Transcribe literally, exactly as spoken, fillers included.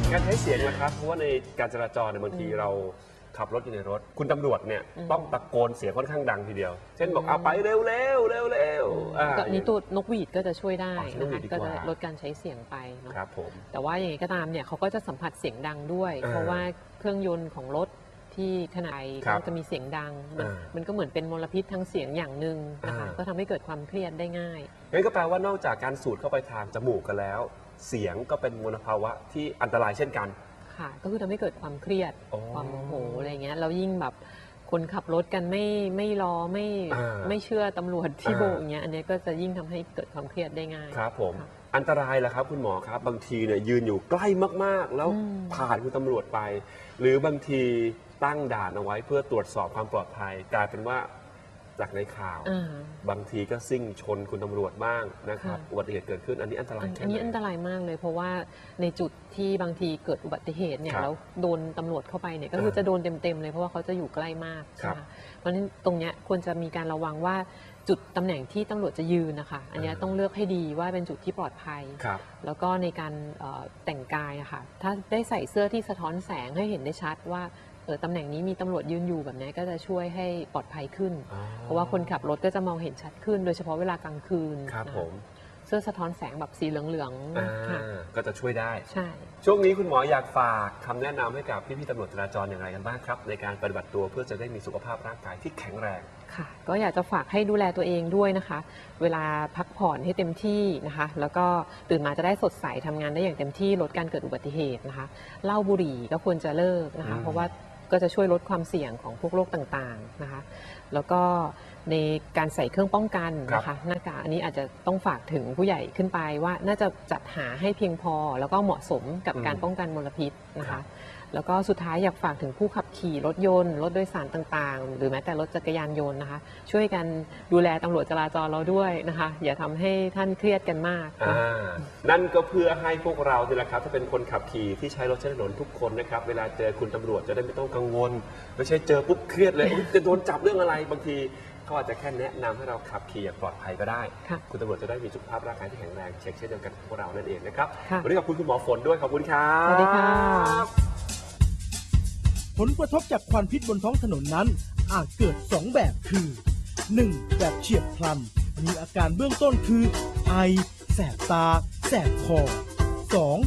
การใช้เสียงนะครับเพราะว่าในการจราจรในบางทีเราขับรถอยู่ในรถคุณตำรวจเนี่ยต้องตะโกนเสียงค่อนข้างดังทีเดียวเช่นบอกเอาไปเร็วเร็วเร็วเร็วก็นี้ตัวนกหวีดก็จะช่วยได้นะคะก็จะลดการใช้เสียงไปเนาะครับผมแต่ว่าอย่างไรก็ตามเนี่ยเขาก็จะสัมผัสเสียงดังด้วยเพราะว่าเครื่องยนต์ของรถที่ขนาดก็จะมีเสียงดังมันก็เหมือนเป็นมลพิษทางเสียงอย่างหนึ่งนะคะก็ทำให้เกิดความเครียดได้ง่ายงั้นก็แปลว่านอกจากการสูดเข้าไปทางจมูกกันแล้วเสียงก็เป็นมลภาวะที่อันตรายเช่นกันค่ะก็คือทำให้เกิดความเครียดความโมโหอะไรเงี้ยแล้วยิ่งแบบคนขับรถกันไม่ไม่รอไม่ไม่เชื่อตำรวจที่โบกเงี้ยอันนี้ก็จะยิ่งทำให้เกิดความเครียดได้ง่ายครับผมอันตรายแหละครับคุณหมอครับบางทีเนี่ยยืนอยู่ใกล้มากๆแล้วผ่านคุณตำรวจไปหรือบางทีตั้งด่านเอาไว้เพื่อตรวจสอบความปลอดภัยกลายเป็นว่าจากในข่าวบางทีก็ซิ่งชนคุณตำรวจบ้างนะครับอุบัติเหตุเกิดขึ้นอันนี้อันตรายอันนี้อันตรายมากเลยเพราะว่าในจุดที่บางทีเกิดอุบัติเหตุเนี่ยแล้วโดนตำรวจเข้าไปเนี่ยก็คือจะโดนเต็มๆเลยเพราะว่าเขาจะอยู่ใกล้มากนะคะเพราะฉะนั้นตรงนี้ควรจะมีการระวังว่าจุดตำแหน่งที่ตำรวจจะยืนนะคะอันนี้ต้องเลือกให้ดีว่าเป็นจุดที่ปลอดภัยแล้วก็ในการแต่งกายอะค่ะถ้าได้ใส่เสื้อที่สะท้อนแสงให้เห็นได้ชัดว่าตำแหน่งนี้มีตำรวจยืนอยู่แบบนี้ก็จะช่วยให้ปลอดภัยขึ้นเพราะว่าคนขับรถก็จะมองเห็นชัดขึ้นโดยเฉพาะเวลากลางคืนครับผมเสื้อสะท้อนแสงแบบสีเหลืองๆก็จะช่วยได้ใช่ช่วงนี้คุณหมออยากฝากคำแนะนำให้กับพี่ๆตำรวจจราจรอย่างไรกันบ้างครับในการปฏิบัติตัวเพื่อจะได้มีสุขภาพร่างกายที่แข็งแรงค่ะก็อยากจะฝากให้ดูแลตัวเองด้วยนะคะเวลาพักผ่อนให้เต็มที่นะคะแล้วก็ตื่นมาจะได้สดใสทำงานได้อย่างเต็มที่ลดการเกิดอุบัติเหตุนะคะเหล้าบุหรี่ก็ควรจะเลิกนะคะเพราะว่าก็จะช่วยลดความเสี่ยงของพวกโรคต่างๆนะคะแล้วก็ในการใส่เครื่องป้องกันนะคะหน้ากากอันนี้อาจจะต้องฝากถึงผู้ใหญ่ขึ้นไปว่าน่าจะจัดหาให้เพียงพอแล้วก็เหมาะสมกับการป้องกันมลพิษนะคะแล้วก็สุดท้ายอยากฝากถึงผู้ขับขี่รถยนต์รถโดยสารต่างๆหรือแม้แต่รถจักรยานยนต์นะคะช่วยกันดูแลตำรวจจราจรเราด้วยนะคะอย่าทำให้ท่านเครียดกันมากนั่นก็เพื่อให้พวกเราเนี่ยแหละครับถ้าเป็นคนขับขี่ที่ใช้รถใช้ถนนทุกคนนะครับเวลาเจอคุณตำรวจจะได้ไม่ต้องกังวลไม่ใช่เจอปุ๊บเครียดเลยจะโดนจับเรื่องอะไรบางทีเขาอาจจะแค่แนะนำให้เราขับขี่อย่างปลอดภัยก็ได้คุณตำรวจจะได้มีสุขภาพร่างกายที่แข็งแรงเช็คเช่นเดียวกันพวกเรานั่นเองนะครับวันนี้ขอบคุณคุณหมอฝนด้วยขอบคุณครับสวัสดีค่ะผลกระทบจากควันพิษบนท้องถนนนั้นอาจเกิดสองแบบคือ หนึ่ง แบบเฉียบพลันมีอาการเบื้องต้นคือไอแสบตาแสบคอ สอง